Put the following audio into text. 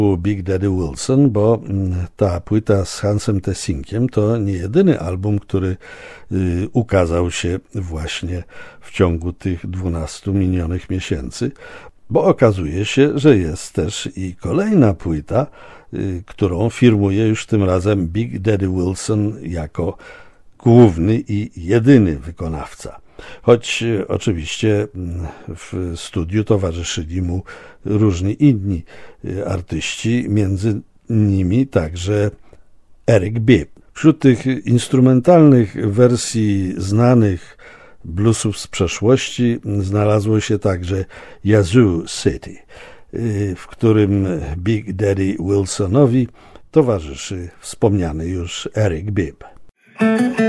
Big Daddy Wilson, bo ta płyta z Hansem Tessinkiem to nie jedyny album, który ukazał się właśnie w ciągu tych 12 minionych miesięcy, bo okazuje się, że jest też i kolejna płyta, którą firmuje już tym razem Big Daddy Wilson jako główny i jedyny wykonawca. Choć oczywiście w studiu towarzyszyli mu różni inni artyści, między nimi także Eric Bibb. Wśród tych instrumentalnych wersji znanych bluesów z przeszłości znalazło się także Yazoo City, w którym Big Daddy Wilsonowi towarzyszy wspomniany już Eric Bibb.